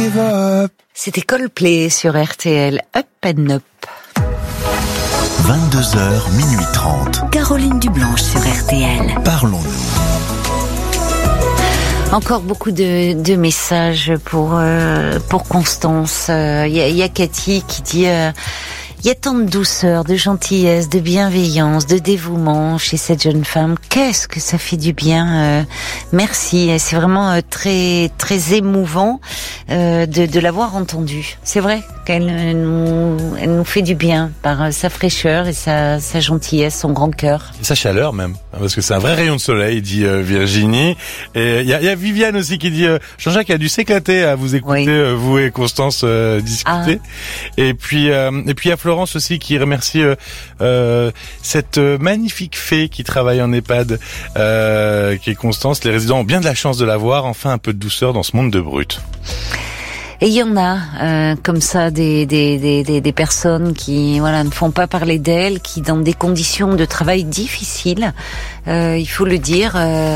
C'était Coldplay sur RTL, Up and Up. 22h, minuit 30. Caroline Dublanche sur RTL. Parlons-nous. Encore beaucoup de messages pour Constance. Il y a Cathy qui dit... il y a tant de douceur, de gentillesse, de bienveillance, de dévouement chez cette jeune femme. Qu'est-ce que ça fait du bien. Merci. C'est vraiment très très émouvant de l'avoir entendue. C'est vrai qu'elle nous fait du bien par sa fraîcheur et sa gentillesse, son grand cœur. Et sa chaleur même, parce que c'est un vrai rayon de soleil, dit Virginie. Et il y a Viviane aussi qui dit Jean-Jacques a dû s'éclater à vous écouter, oui. Vous et Constance discuter. Et puis il y a Florence aussi qui remercie cette magnifique fée qui travaille en EHPAD, qui est Constance. Les résidents ont bien de la chance de la voir. Enfin un peu de douceur dans ce monde de brut. Et il y en a comme ça des personnes qui ne font pas parler d'elles, qui dans des conditions de travail difficiles, il faut le dire,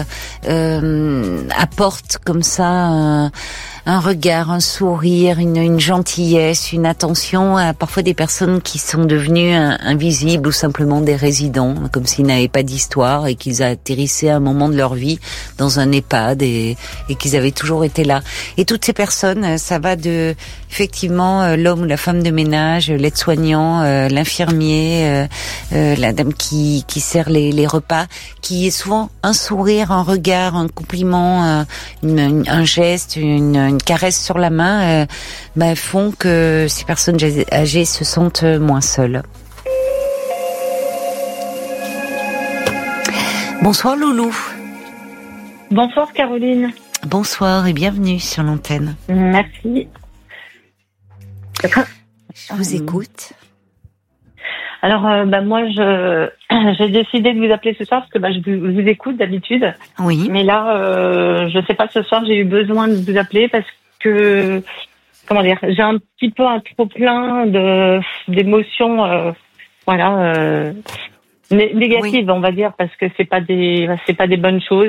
apportent comme ça un regard, un sourire, une gentillesse, une attention à parfois des personnes qui sont devenues invisibles ou simplement des résidents, comme s'ils n'avaient pas d'histoire et qu'ils atterrissaient à un moment de leur vie dans un EHPAD et qu'ils avaient toujours été là. Et toutes ces personnes, ça va de effectivement l'homme ou la femme de ménage, l'aide-soignant, l'infirmier, la dame qui sert les repas, qui est souvent un sourire, un regard, un compliment, un geste, une caresse sur la main, font que ces personnes âgées se sentent moins seules. Bonsoir Loulou. Bonsoir Caroline. Bonsoir et bienvenue sur l'antenne. Merci. Je vous écoute. Alors, moi, j'ai décidé de vous appeler ce soir parce que je vous écoute d'habitude. Oui. Mais là, je sais pas, ce soir, j'ai eu besoin de vous appeler parce que, j'ai un petit peu un trop-plein d'émotions, négatives, oui. On va dire, parce que c'est pas des bonnes choses.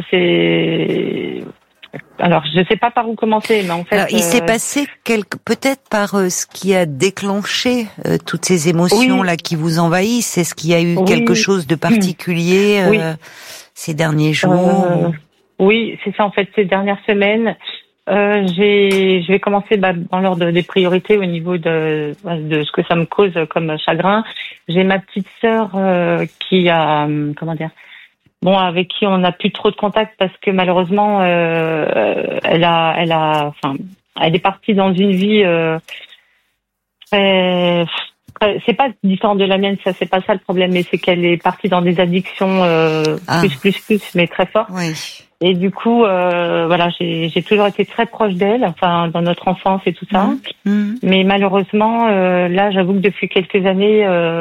Alors, je sais pas par où commencer, mais en fait... Alors, il s'est passé peut-être par ce qui a déclenché toutes ces émotions-là qui vous envahissent. Est-ce qu'il y a eu quelque chose de particulier ces derniers jours Oui, c'est ça, en fait, ces dernières semaines. Je vais commencer dans l'ordre des priorités au niveau de ce que ça me cause comme chagrin. J'ai ma petite sœur qui a... avec qui on n'a plus trop de contact parce que malheureusement, elle est partie dans une vie c'est pas différent de la mienne, ça c'est pas ça le problème, mais c'est qu'elle est partie dans des addictions plus, mais très fort. Oui. Et du coup, j'ai toujours été très proche d'elle, dans notre enfance et tout ça. Mais malheureusement, là, j'avoue que depuis quelques années.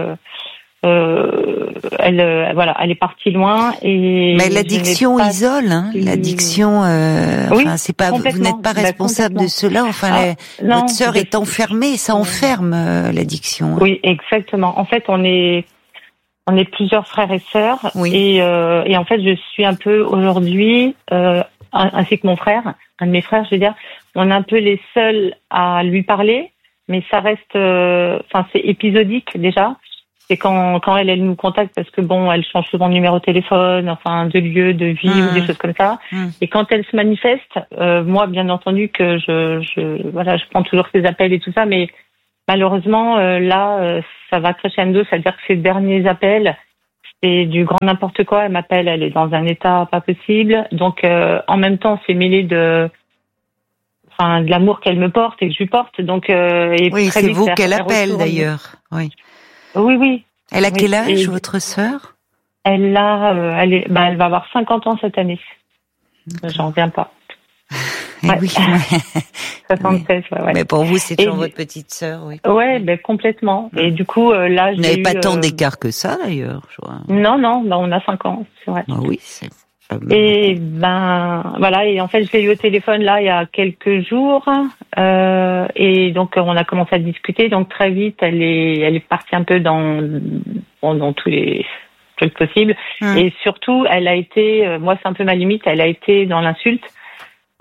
Elle est partie loin et. Mais l'addiction isole, L'addiction, c'est pas, vous n'êtes pas responsable de cela. Votre sœur est enfermée, ça enferme l'addiction. Oui, exactement. En fait, on est plusieurs frères et sœurs, et en fait, je suis un peu aujourd'hui, ainsi que mon frère, un de mes frères, je veux dire, on est un peu les seuls à lui parler, mais ça reste, c'est épisodique déjà. C'est quand elle nous contacte parce que elle change souvent de numéro de téléphone, de lieu, de vie ou des choses comme ça. Et quand elle se manifeste, moi bien entendu que je prends toujours ses appels et tout ça, mais malheureusement là ça va crescendo, c'est-à-dire que ces derniers appels c'est du grand n'importe quoi. Elle m'appelle, elle est dans un état pas possible. Donc en même temps c'est mêlé de l'amour qu'elle me porte et que je lui porte. Donc c'est vous qu'elle appelle d'ailleurs. Oui. Oui. Elle a quel âge, votre sœur? Elle va avoir 50 ans cette année. J'en reviens pas. Oui. 76, ouais. Mais pour vous, c'est toujours votre petite sœur, oui. Ouais, complètement. Et du coup, là, vous n'avez pas tant d'écart que ça, d'ailleurs, je crois. Non, on a 5 ans, c'est vrai. Ah oui, c'est... Et et en fait je l'ai eu au téléphone là il y a quelques jours et donc on a commencé à discuter, donc très vite elle est partie un peu dans tous les trucs possibles et surtout elle a été, moi c'est un peu ma limite, elle a été dans l'insulte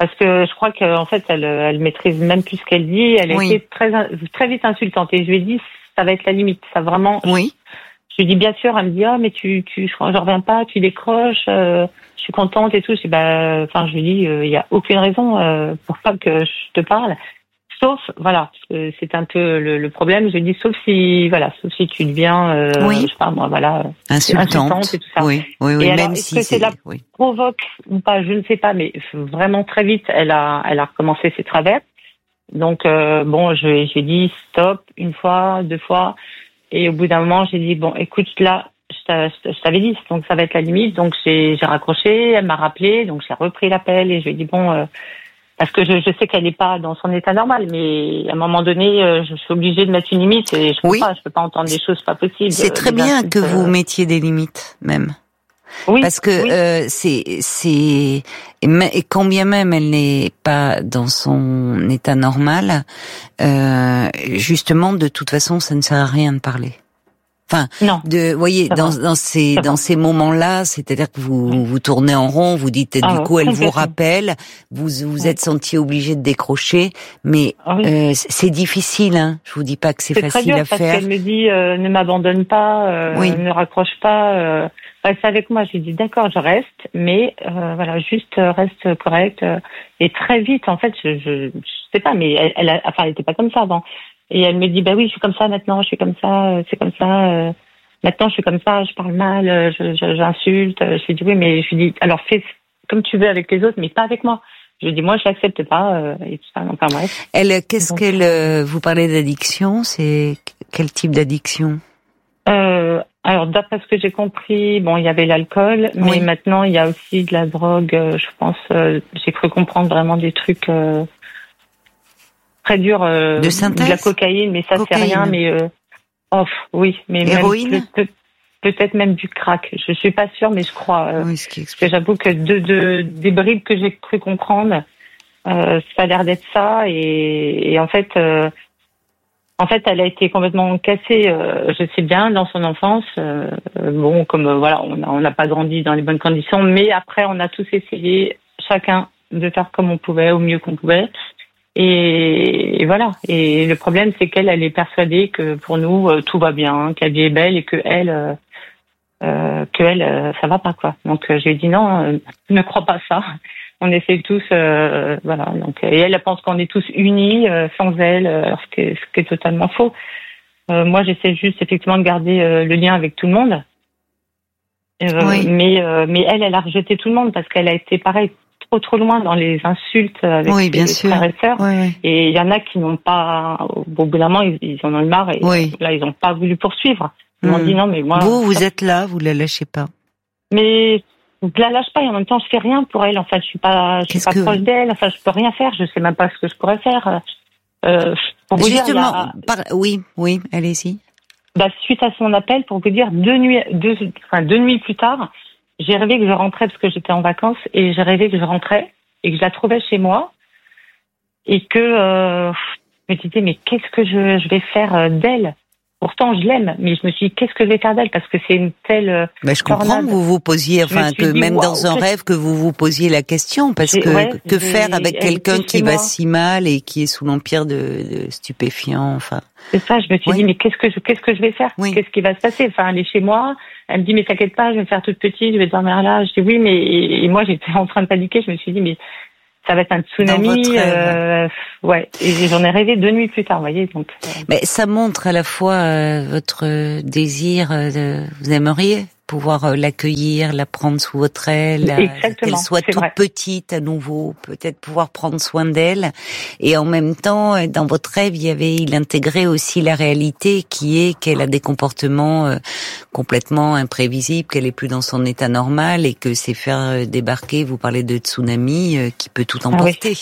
Parce que je crois qu'en fait, elle maîtrise même plus ce qu'elle dit. Elle a été très vite insultante. Et je lui ai dit, ça va être la limite. Ça vraiment. Oui. Je lui dis bien sûr. Elle me dit, mais je reviens pas, tu décroches. Je suis contente et tout. Je lui dis, il y a aucune raison pour pas que je te parle. Sauf, voilà, c'est un peu le problème. Je dis, sauf si tu deviens, je sais pas moi, voilà, insultante et tout ça. Oui. Et alors, même est-ce que c'est la provoque ou pas, je ne sais pas, mais vraiment très vite, elle a recommencé ses travers. Donc j'ai dit stop une fois, 2 fois, et au bout d'un moment, j'ai dit bon, écoute, là, je t'avais dit, donc ça va être la limite. Donc j'ai raccroché, elle m'a rappelé, donc j'ai repris l'appel et je lui ai dit bon. Parce que je sais qu'elle n'est pas dans son état normal, mais à un moment donné, je suis obligée de mettre une limite et je peux pas entendre des choses pas possibles. C'est très bien que vous mettiez des limites, même. Oui. Parce que et quand bien même elle n'est pas dans son état normal, justement, de toute façon, ça ne sert à rien de parler. Enfin, voyez, dans ces moments-là, c'est-à-dire que vous tournez en rond, vous dites, du coup, elle vous rappelle, vous êtes senti obligé de décrocher, mais c'est difficile, hein. Je vous dis pas que c'est facile à faire. Parce qu'elle me dit, ne m'abandonne pas, ne raccroche pas, reste avec moi. Je lui dis, d'accord, je reste, mais juste reste correct. Et très vite, en fait, je sais pas, mais elle était pas comme ça avant. Et elle me dit, oui, je suis comme ça maintenant, je suis comme ça, c'est comme ça. Maintenant, je suis comme ça, je parle mal, j'insulte. Je lui dis, oui, mais je lui dis, alors fais comme tu veux avec les autres, mais pas avec moi. Je lui dis, moi, je l'accepte pas, et tout ça. Enfin, bref. Vous parlez d'addiction, c'est quel type d'addiction? Alors, d'après ce que j'ai compris, il y avait l'alcool, mais maintenant, il y a aussi de la drogue, je pense, j'ai cru comprendre vraiment des trucs, très dur, de synthèse, de la cocaïne, mais ça c'est rien, mais oui, mais héroïne, même, peut-être même du crack. Je suis pas sûre, mais je crois. Ce qui explique. Parce que j'avoue que des bribes que j'ai cru comprendre, ça a l'air d'être ça, et en fait, elle a été complètement cassée. Je sais bien dans son enfance. On n'a pas grandi dans les bonnes conditions, mais après on a tous essayé, chacun, de faire comme on pouvait, au mieux qu'on pouvait. Et voilà. Et le problème, c'est qu'elle est persuadée que pour nous tout va bien, qu'elle est belle et que elle, ça va pas quoi. Donc j'ai dit non, ne crois pas ça. On essaie tous, voilà. Donc et elle pense qu'on est tous unis sans elle, ce qui est totalement faux. Moi, j'essaie juste effectivement de garder le lien avec tout le monde. Mais elle a rejeté tout le monde parce qu'elle a été pareil. Trop loin dans les insultes avec ses frères et sœurs. Et il y en a qui n'ont pas, au bout d'un moment, ils en ont eu marre et là, ils n'ont pas voulu poursuivre. Ils m'ont dit non, mais moi. Vous êtes là, vous la lâchez pas. Mais je la lâche pas et en même temps, je fais rien pour elle. Enfin, je suis pas proche d'elle. Enfin, je peux rien faire. Je sais même pas ce que je pourrais faire. Pour vous justement, oui, allez-y. Suite à son appel, pour vous dire, 2 nuits plus tard, j'ai rêvé que je rentrais parce que j'étais en vacances et j'ai rêvé que je rentrais et que je la trouvais chez moi et que je me disais mais qu'est-ce que je vais faire d'elle? Pourtant je l'aime, mais je me suis dit qu'est-ce que je vais faire d'elle parce que c'est une telle. Je comprends que vous vous posiez, dans un rêve que vous vous posiez la question parce que faire avec quelqu'un qui va si mal et qui est sous l'empire de stupéfiants, enfin. C'est ça, je me suis dit mais qu'est-ce que je vais faire? Qu'est-ce qui va se passer? Enfin, elle est chez moi. Elle me dit mais t'inquiète pas, je vais me faire toute petite, je vais dormir là. Je dis oui, mais et moi j'étais en train de paniquer. Je me suis dit mais ça va être un tsunami. Et j'en ai rêvé 2 nuits plus tard, vous voyez. Donc. Mais ça montre à la fois votre désir. Vous aimeriez pouvoir l'accueillir, la prendre sous votre aile, qu'elle soit toute petite à nouveau, peut-être pouvoir prendre soin d'elle. Et en même temps, dans votre rêve, il intégrait aussi la réalité qui est qu'elle a des comportements complètement imprévisibles, qu'elle est plus dans son état normal et que c'est faire débarquer, vous parlez de tsunami, qui peut tout emporter.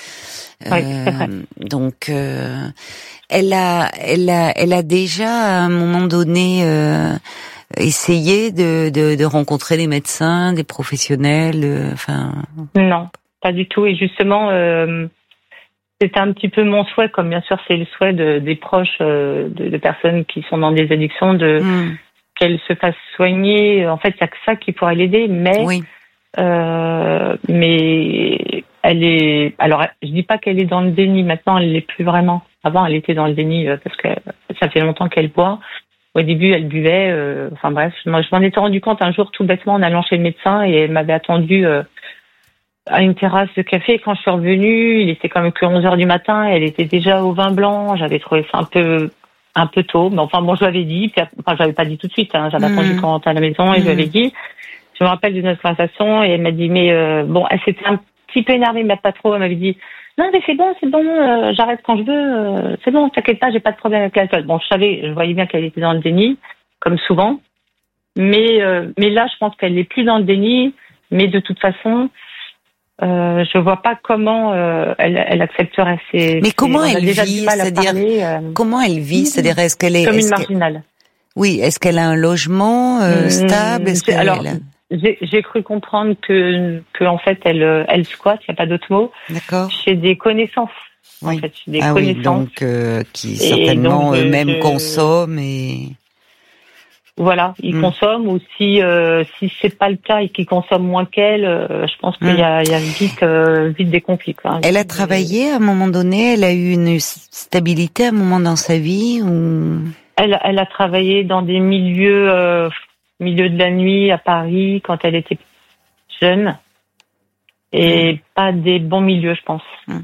Donc, elle a déjà à un moment donné essayer de rencontrer des médecins, des professionnels, Non, pas du tout. Et justement, c'était un petit peu mon souhait, comme bien sûr c'est le souhait des proches de personnes qui sont dans des addictions, qu'elles se fassent soigner. En fait, il y a que ça qui pourrait l'aider, mais alors je dis pas qu'elle est dans le déni, maintenant elle l'est plus vraiment. Avant elle était dans le déni parce que ça fait longtemps qu'elle boit. Au début elle buvait, enfin bref, moi je m'en étais rendu compte un jour tout bêtement en allant chez le médecin et elle m'avait attendu à une terrasse de café. Quand je suis revenue, il était quand même que 11h du matin, elle était déjà au vin blanc, j'avais trouvé ça un peu tôt, mais enfin bon je lui avais dit, puis, enfin je l'avais pas dit tout de suite, hein, j'avais attendu qu'on rentre à la maison et je lui avais dit. Je me rappelle de notre conversation et elle m'a dit bon, elle s'était un petit peu énervée mais pas trop, elle m'avait dit non mais c'est bon, j'arrête quand je veux, c'est bon, t'inquiète pas, j'ai pas de problème avec l'alcool. Bon, je voyais bien qu'elle était dans le déni comme souvent, mais là je pense qu'elle n'est plus dans le déni, mais de toute façon je vois pas comment elle accepterait ces. Mais comment elle vit, c'est-à-dire comment elle vit, c'est-à-dire est-ce qu'elle est comme une marginale. Oui, est-ce qu'elle a un logement stable, j'ai cru comprendre que en fait elle squatte, il y a pas d'autre mot. D'accord. Chez des connaissances. Oui. En fait, chez des connaissances. Oui, donc qui certainement eux-mêmes consomment et. Voilà, ils consomment, ou si c'est pas le cas et qu'ils consomment moins qu'elle, je pense qu'il y a vite des conflits, quoi. Elle a travaillé à un moment donné, elle a eu une stabilité à un moment dans sa vie ou. Elle a travaillé dans des milieux de la nuit à Paris quand elle était jeune et pas des bons milieux, je pense.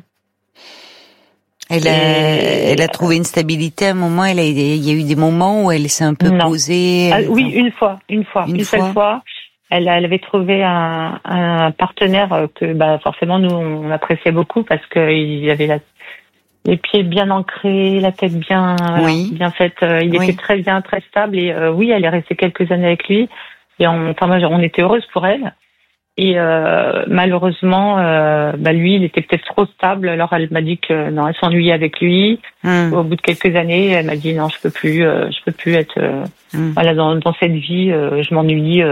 Elle a trouvé une stabilité à un moment. Il y a eu des moments où elle s'est un peu posée. Oui, une seule fois. Elle avait trouvé un partenaire que forcément nous on appréciait beaucoup parce qu'il avait les pieds bien ancrés, la tête bien faite. Il était très bien, très stable et oui, elle est restée quelques années avec lui et on était heureuse pour elle. Et malheureusement, lui, il était peut-être trop stable. Alors elle m'a dit que non, elle s'ennuyait avec lui. Au bout de quelques années, elle m'a dit non, je peux plus être dans cette vie. Je m'ennuie.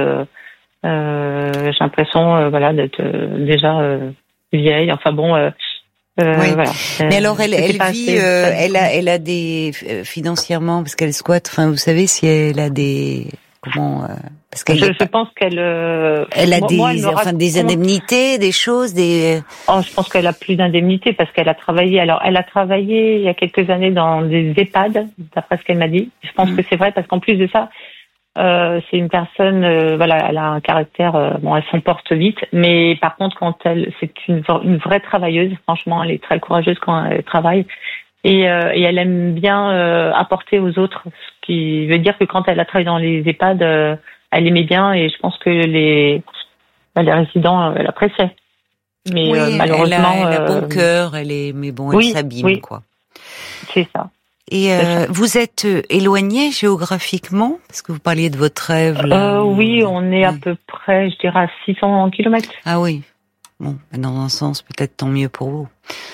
J'ai l'impression d'être déjà vieille. Enfin bon. Voilà. Mais alors elle vit, elle a des financièrement parce qu'elle squatte. Enfin, vous savez si elle a des parce qu'elle je pense qu'elle elle a des indemnités, des choses, des. Oh, je pense qu'elle a plus d'indemnités parce qu'elle a travaillé. Alors, elle a travaillé il y a quelques années dans des EHPAD, d'après ce qu'elle m'a dit. Je pense que c'est vrai parce qu'en plus de ça, c'est une personne, elle a un caractère. Elle s'en porte vite, mais par contre, c'est une vraie travailleuse. Franchement, elle est très courageuse quand elle travaille. Et elle aime bien apporter aux autres, ce qui veut dire que quand elle a travaillé dans les EHPAD, elle aimait bien et je pense que les résidents l'appréciaient. Mais malheureusement, elle a bon cœur, elle s'abîme quoi. C'est ça. Et vous êtes éloigné géographiquement parce que vous parliez de votre rêve là. Oui, on est à peu près, je dirais, à 600 km. Ah oui. Bon, dans un sens, peut-être tant mieux pour vous.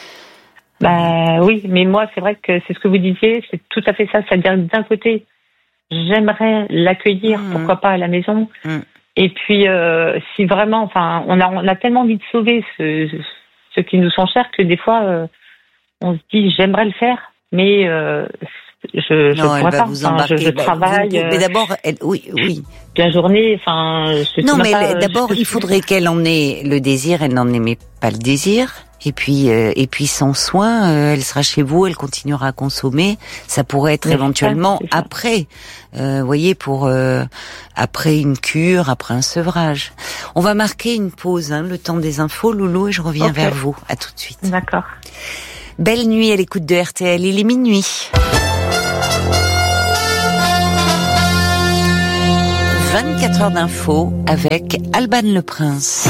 Oui, mais moi, c'est vrai que c'est ce que vous disiez, c'est tout à fait ça. C'est-à-dire d'un côté, j'aimerais l'accueillir, pourquoi pas à la maison. Et puis, si vraiment, on a tellement envie de sauver ceux qui nous sont chers que des fois, on se dit, j'aimerais le faire, mais je pourrais pas. Je travaille. Mais d'abord, oui. La journée, non, mais d'abord, il faudrait qu'elle en ait le désir. Elle n'en aimait pas le désir. Et puis sans soin, elle sera chez vous, elle continuera à consommer. Ça pourrait être éventuellement après, voyez, pour après une cure, après un sevrage. On va marquer une pause, le temps des infos, Loulou, et je reviens vers vous. À tout de suite. D'accord. Belle nuit à l'écoute de RTL. Il est minuit. 24 heures d'infos avec Alban Le Prince.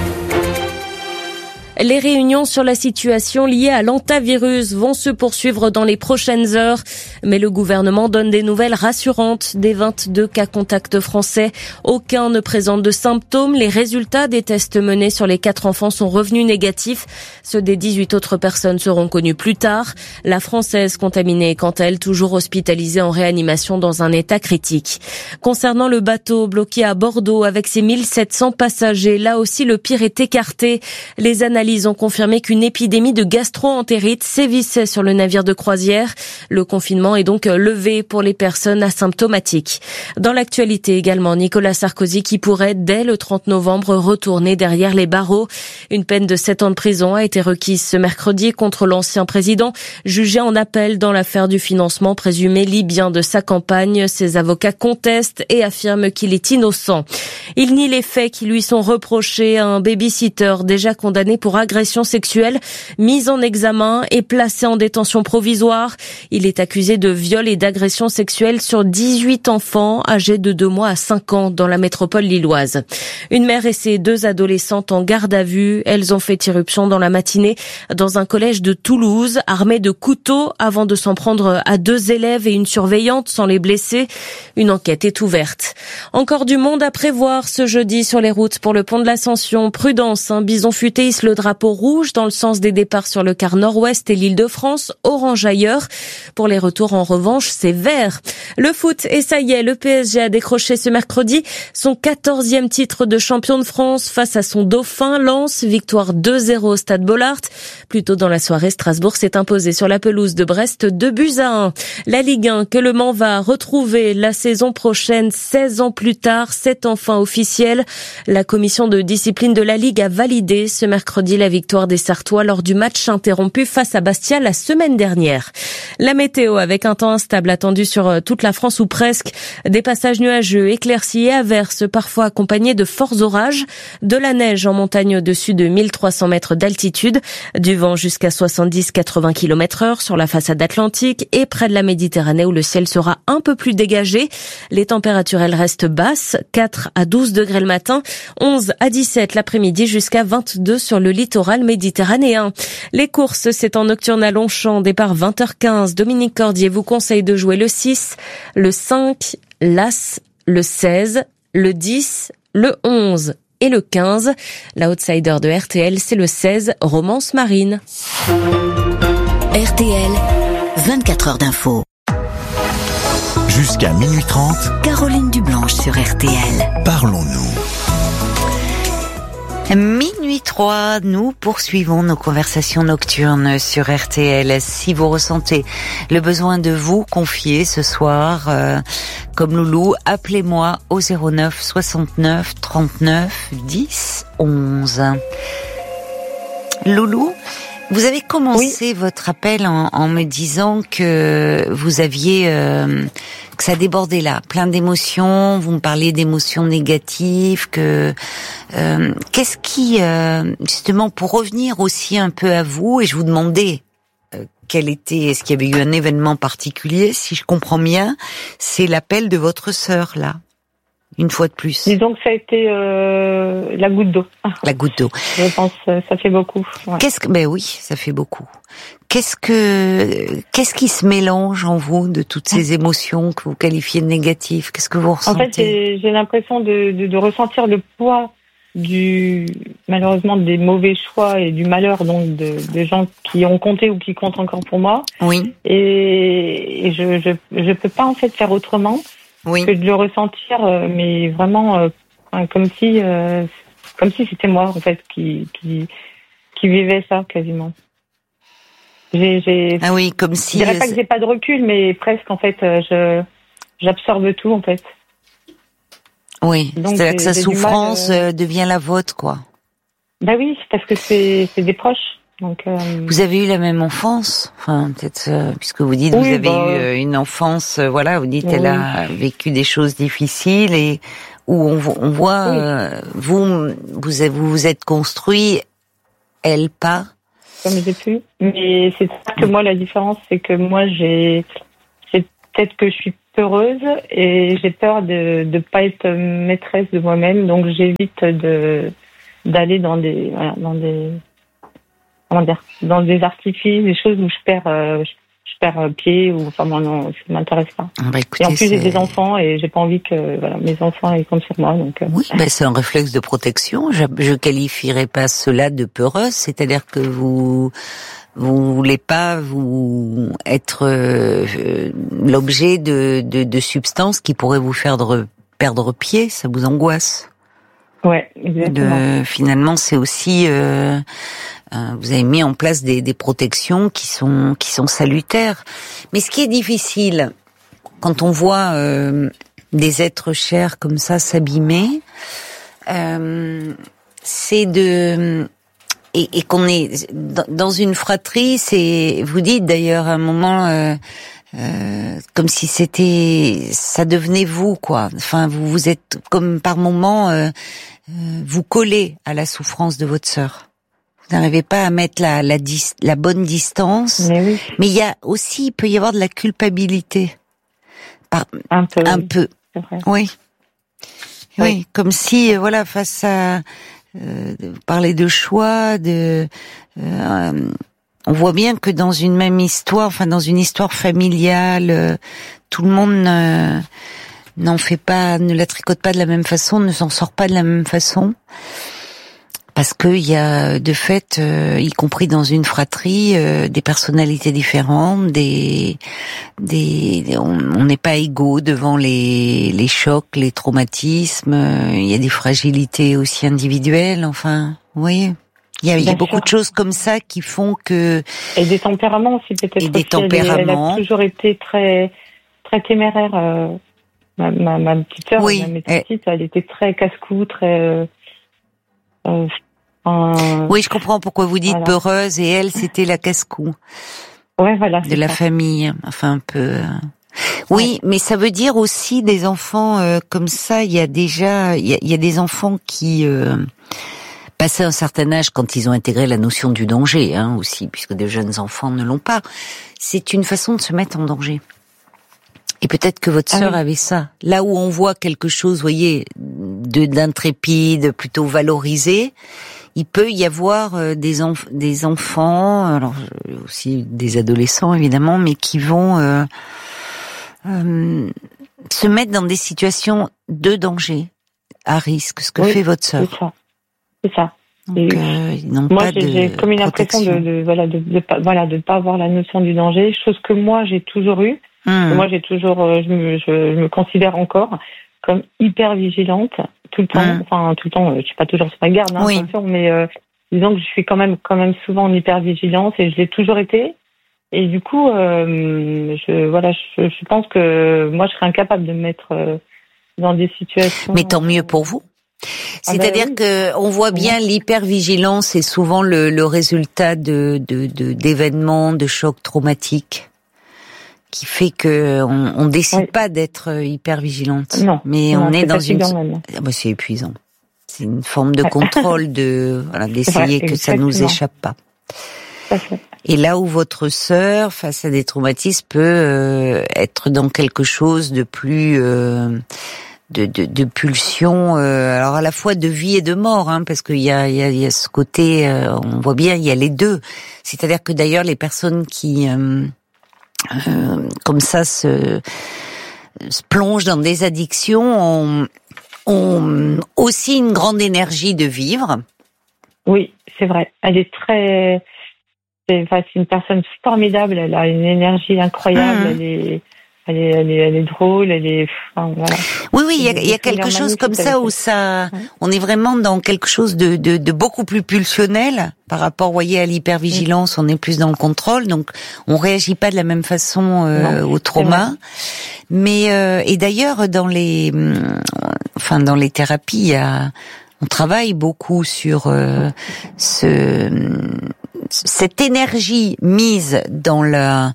Les réunions sur la situation liée à l'hantavirus vont se poursuivre dans les prochaines heures. Mais le gouvernement donne des nouvelles rassurantes. Des 22 cas contacts français, aucun ne présente de symptômes. Les résultats des tests menés sur les 4 enfants sont revenus négatifs. Ceux des 18 autres personnes seront connus plus tard. La Française contaminée est quant à elle toujours hospitalisée en réanimation dans un état critique. Concernant le bateau bloqué à Bordeaux avec ses 1700 passagers, là aussi le pire est écarté. Les analyses valises ont confirmé qu'une épidémie de gastro-entérite sévissait sur le navire de croisière. Le confinement est donc levé pour les personnes asymptomatiques. Dans l'actualité également, Nicolas Sarkozy qui pourrait, dès le 30 novembre, retourner derrière les barreaux. Une peine de 7 ans de prison a été requise ce mercredi contre l'ancien président, jugé en appel dans l'affaire du financement présumé libyen de sa campagne. Ses avocats contestent et affirment qu'il est innocent. Il nie les faits qui lui sont reprochés à un baby-sitter déjà condamné pour agression sexuelle, mis en examen et placé en détention provisoire. Il est accusé de viol et d'agression sexuelle sur 18 enfants âgés de 2 mois à 5 ans dans la métropole lilloise. Une mère et ses 2 adolescentes en garde à vue. Elles ont fait irruption dans la matinée dans un collège de Toulouse, armées de couteaux avant de s'en prendre à 2 élèves et une surveillante sans les blesser. Une enquête est ouverte. Encore du monde à prévoir ce jeudi sur les routes pour le pont de l'Ascension. Prudence, un bison futé hisse le drapeau rouge dans le sens des départs sur le quart nord-ouest et l'Île-de-France, orange ailleurs. Pour les retours, en revanche, c'est vert. Le foot, et ça y est, le PSG a décroché ce mercredi son 14e titre de champion de France face à son dauphin Lens. Victoire 2-0 au Stade Bollaert. Plus tôt dans la soirée, Strasbourg s'est imposé sur la pelouse de Brest 2-1. La Ligue 1 que le Mans va retrouver la saison prochaine, 16 ans plus tard, c'est enfin officiel. La commission de discipline de la Ligue a validé ce mercredi la victoire des Sartois lors du match interrompu face à Bastia la semaine dernière. La météo avec un temps instable attendu sur toute la France ou presque. Des passages nuageux, éclaircis et averses parfois accompagnés de forts orages. De la neige en montagne au-dessus de 1300 mètres d'altitude. Du vent jusqu'à 70-80 km/h sur la façade atlantique et près de la Méditerranée où le ciel sera un peu plus dégagé. Les températures, elles restent basses. 4 à 12 degrés le matin, 11 à 17 l'après-midi jusqu'à 22 sur le littoral méditerranéen. Les courses, c'est en nocturne à Longchamp, départ 20h15. Dominique Cordier vous conseille de jouer le 6, le 5, l'As, le 16, le 10, le 11 et le 15. La outsider de RTL, c'est le 16, Romance Marine. RTL, 24 heures d'info. Jusqu'à minuit 30, Caroline Dublanche sur RTL. Parlons-nous. Minuit 3, nous poursuivons nos conversations nocturnes sur RTL. Si vous ressentez le besoin de vous confier ce soir, comme Loulou, appelez-moi au 09 69 39 10 11. Loulou, vous avez commencé votre appel en me disant que vous aviez que ça débordait là, plein d'émotions. Vous me parliez d'émotions négatives. Qu'est-ce qui, justement, pour revenir aussi un peu à vous, et je vous demandais est-ce qu'il y avait eu un événement particulier, si je comprends bien, c'est l'appel de votre sœur là. Une fois de plus. Disons que ça a été la goutte d'eau. La goutte d'eau. Je pense ça fait beaucoup. Ouais. Ben oui, ça fait beaucoup. Qu'est-ce qui se mélange en vous de toutes ces émotions que vous qualifiez de négatives? Qu'est-ce que vous ressentez? En fait, j'ai l'impression de ressentir le poids malheureusement des mauvais choix et du malheur donc de gens qui ont compté ou qui comptent encore pour moi. Oui. Et je peux pas en fait faire autrement. Oui. Que de le ressentir, mais vraiment comme si c'était moi en fait qui vivait ça quasiment. Ah oui, comme si. Je dirais pas que j'ai pas de recul, mais presque en fait, j'absorbe tout en fait. Oui. C'est-à-dire que sa souffrance devient la vôtre, quoi. Bah oui, parce que c'est des proches. Donc, vous avez eu la même enfance, enfin peut-être puisque vous dites vous avez eu une enfance, vous dites elle a vécu des choses difficiles et où on voit vous êtes construit, elle pas. Comme j'ai pu, mais c'est que moi la différence c'est que moi c'est peut-être que je suis peureuse et j'ai peur de pas être maîtresse de moi-même, donc j'évite d'aller dans des dans des artifices, des choses où je perds pied ou non, ça m'intéresse pas. Écoutez, et en plus j'ai des enfants et j'ai pas envie que mes enfants ils comptent sur moi donc. Oui, c'est un réflexe de protection. Je qualifierais pas cela de peureuse, c'est-à-dire que vous voulez pas vous être l'objet de substances qui pourraient vous faire perdre pied, ça vous angoisse. Ouais, exactement. Finalement, c'est aussi vous avez mis en place des protections qui sont salutaires. Mais ce qui est difficile quand on voit des êtres chers comme ça s'abîmer, c'est de et qu'on est dans une fratrie. C'est, vous dites d'ailleurs à un moment. Comme si ça devenait vous, quoi. Enfin, vous êtes comme par moment, vous collez à la souffrance de votre sœur. Vous n'arrivez pas à mettre la bonne distance. Mais il peut y avoir de la culpabilité. Un peu. C'est vrai. Oui, comme si, face à parler de choix, on voit bien que dans une même histoire, dans une histoire familiale, tout le monde ne la tricote pas de la même façon, ne s'en sort pas de la même façon. Parce qu'il y a, de fait, y compris dans une fratrie, des personnalités différentes, on n'est pas égaux devant les chocs, les traumatismes, il y a des fragilités aussi individuelles, vous voyez. Il y a beaucoup de choses comme ça qui font que... Et des tempéraments aussi, peut-être. Et des tempéraments. Elle a toujours été très, très téméraire. Ma petite sœur, ma petite, elle était très casse-cou, très... Oui, je comprends pourquoi vous dites peureuse, et elle, c'était la casse-cou. Ouais, voilà. De la famille, un peu... Oui, mais ça veut dire aussi des enfants comme ça, il y a des enfants qui... Passé un certain âge, quand ils ont intégré la notion du danger, aussi, puisque des jeunes enfants ne l'ont pas, c'est une façon de se mettre en danger. Et peut-être que votre sœur avait ça. Là où on voit quelque chose, vous voyez, d'intrépide, plutôt valorisé, il peut y avoir des enfants, alors aussi des adolescents évidemment, mais qui vont se mettre dans des situations de danger, à risque, ce que fait votre sœur. C'est ça. Donc, moi, j'ai comme une impression de pas avoir la notion du danger, chose que moi j'ai toujours eue. Moi, j'ai toujours, je me considère encore comme hyper vigilante tout le temps. Tout le temps. Je suis pas toujours sur ma garde, attention, mais disons que je suis quand même souvent en hyper vigilance et je l'ai toujours été. Et du coup, je pense que moi, je serais incapable de me mettre dans des situations. Mais tant mieux pour vous. C'est-à-dire que on voit bien l'hypervigilance, c'est souvent le résultat d'événements, de chocs traumatiques, qui fait que on décide pas d'être hypervigilante. Non, mais on est dans une. C'est épuisant. C'est une forme de contrôle d'essayer que ça nous échappe pas. Et là où votre sœur, face à des traumatismes, peut être dans quelque chose de plus de pulsion, alors à la fois de vie et de mort, parce qu'il y a ce côté, on voit bien, il y a les deux. C'est-à-dire que d'ailleurs les personnes qui comme ça se plongent dans des addictions ont aussi une grande énergie de vivre. Oui, c'est vrai. Elle est c'est une personne formidable. Elle a une énergie incroyable. Elle est drôle, voilà. Oui, il y a quelque chose comme ça où on est vraiment dans quelque chose de beaucoup plus pulsionnel par rapport, vous voyez, à l'hypervigilance, on est plus dans le contrôle, donc on réagit pas de la même façon au trauma. Mais et d'ailleurs dans les thérapies, on travaille beaucoup sur cette énergie mise dans le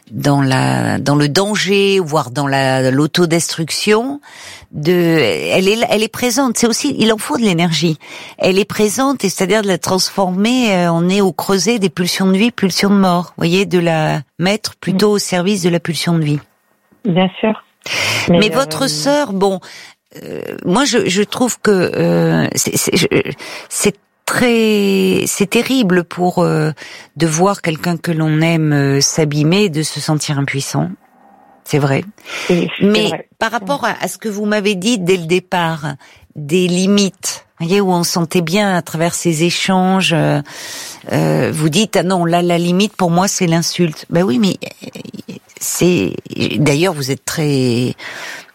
danger, voire dans l'autodestruction, elle est présente. C'est aussi, il en faut de l'énergie. Elle est présente, et c'est-à-dire de la transformer. On est au creuset des pulsions de vie, pulsions de mort. Vous voyez, de la mettre plutôt au service de la pulsion de vie. Bien sûr. Mais votre sœur, moi je trouve que c'est terrible de voir quelqu'un que l'on aime s'abîmer, de se sentir impuissant. C'est vrai. Mais vrai. Par rapport à ce que vous m'avez dit dès le départ, des limites, vous voyez, où on sentait bien à travers ces échanges, vous dites, ah non, là, la limite pour moi, c'est l'insulte. Ben oui, mais d'ailleurs, vous êtes très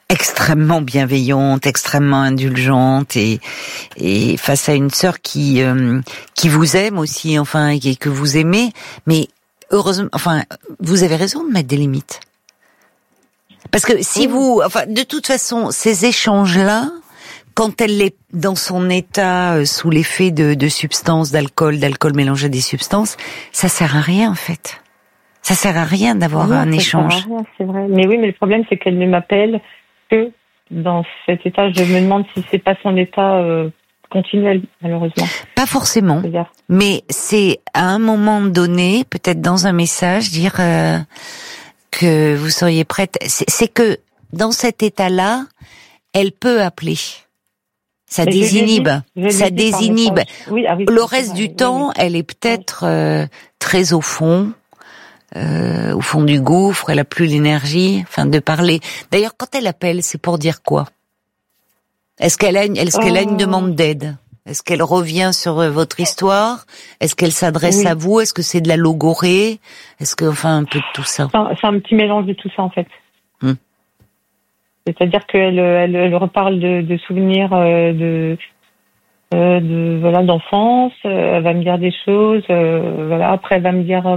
extrêmement bienveillante, extrêmement indulgente, et face à une sœur qui vous aime aussi, enfin, et que vous aimez, mais heureusement, enfin, vous avez raison de mettre des limites. Parce que si de toute façon, ces échanges-là, quand elle est dans son état sous l'effet de substances, d'alcool mélangé à des substances, ça sert à rien en fait. Ça sert à rien d'avoir un échange. Ça sert à rien, c'est vrai. Mais oui, mais le problème c'est qu'elle ne m'appelle que dans cet état. Je me demande si c'est pas son état continuel, malheureusement. Pas forcément. Mais c'est à un moment donné, peut-être dans un message, dire que vous seriez prête. C'est que dans cet état-là, elle peut appeler. Ça désinhibe. Ça désinhibe. Oui, le reste du temps, elle est peut-être très au fond du gouffre. Elle a plus l'énergie, de parler. D'ailleurs, quand elle appelle, c'est pour dire quoi? Est-ce qu'elle a une demande d'aide? Est-ce qu'elle revient sur votre histoire? Est-ce qu'elle s'adresse à vous? Est-ce que c'est de la logorée? Est-ce que, un peu de tout ça? C'est un petit mélange de tout ça, en fait. C'est-à-dire qu'elle reparle de souvenirs d'enfance. Elle va me dire des choses. Après, elle va me dire,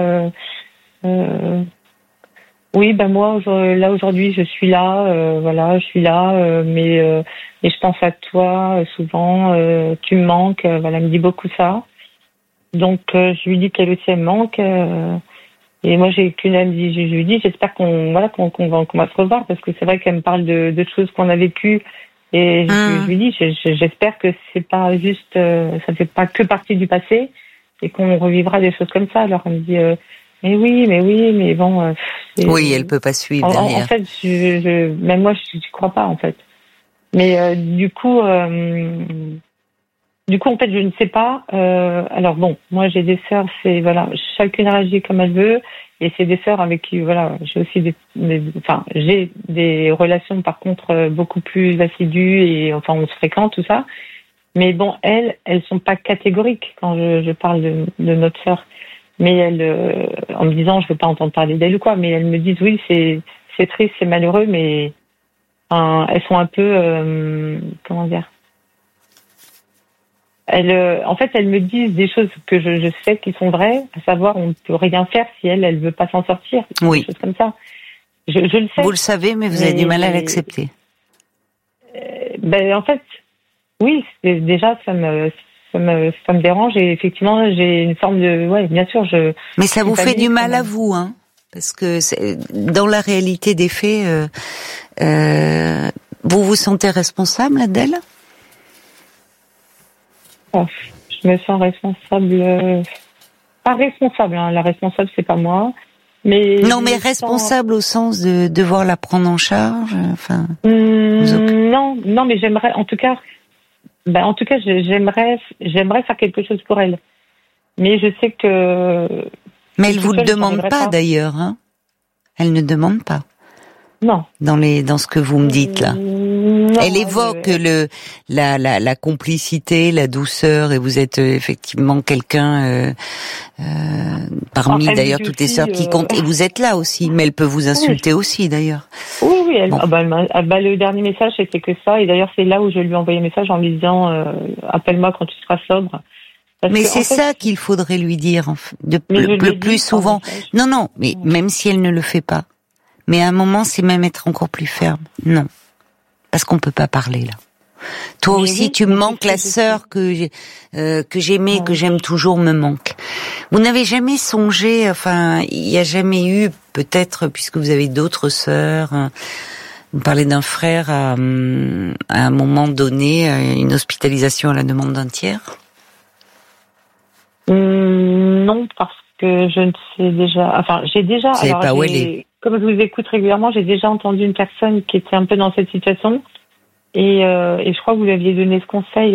moi, là aujourd'hui, je suis là. Je suis là, mais je pense à toi souvent. Tu me manques. Elle me dit beaucoup ça. Donc, je lui dis qu'elle aussi elle me manque. Et moi, je lui dis, j'espère qu'on va se revoir, parce que c'est vrai qu'elle me parle de choses qu'on a vécues. Et je lui dis, j'espère que c'est pas juste, ça fait pas que partie du passé, et qu'on revivra des choses comme ça. Alors elle me dit, mais bon. Oui, elle peut pas suivre derrière. En fait, même moi, je crois pas, en fait. Mais du coup, en fait, je ne sais pas. Alors bon, moi, j'ai des sœurs, chacune réagit comme elle veut. Et c'est des sœurs avec qui, j'ai aussi j'ai des relations, par contre, beaucoup plus assidues, et on se fréquente, tout ça. Mais bon, elles sont pas catégoriques quand je parle de notre sœur. Mais elles, en me disant, je veux pas entendre parler d'elle ou quoi, mais elles me disent, oui, c'est triste, c'est malheureux, mais elles sont un peu, comment dire, elles me disent des choses que je sais qui sont vraies, à savoir, on ne peut rien faire si elle veut pas s'en sortir. Oui. Des choses comme ça. Je le sais. Vous le savez, mais vous avez du mal à l'accepter. En fait, oui, déjà, ça me dérange, et effectivement, j'ai une forme de, bien sûr, Mais ça vous fait du mal à vous, hein? Parce que dans la réalité des faits, vous vous sentez responsable d'elle? Je me sens responsable, pas responsable, la responsable c'est pas moi, mais... Non, mais responsable au sens de devoir la prendre en charge, Non, mais j'aimerais, en tout cas, j'aimerais faire quelque chose pour elle. Mais je sais que... Mais elle vous le demande pas d'ailleurs, hein? Elle ne demande pas. Non. Dans ce que vous me dites là. Non, elle évoque la complicité, la douceur, et vous êtes effectivement quelqu'un parmi d'ailleurs toutes les sœurs qui comptent, et vous êtes là aussi, mais elle peut vous insulter aussi d'ailleurs. Oui, le dernier message c'était que ça, et d'ailleurs c'est là où je lui ai envoyé un message en lui disant appelle-moi quand tu seras sobre. Mais c'est ça qu'il faudrait lui dire le plus souvent. Non, mais même si elle ne le fait pas. Mais à un moment, c'est même être encore plus ferme. Non. Parce qu'on peut pas parler, là. Toi aussi, tu me manques, la sœur que j'aimais, que j'aime toujours me manque. Vous n'avez jamais songé, il n'y a jamais eu, peut-être, puisque vous avez d'autres sœurs, vous parlez d'un frère à un moment donné, une hospitalisation à la demande d'un tiers? Non, parce que je ne sais déjà, j'ai déjà, vous savez pas où elle est. Comme je vous écoute régulièrement, j'ai déjà entendu une personne qui était un peu dans cette situation, et je crois que vous lui aviez donné ce conseil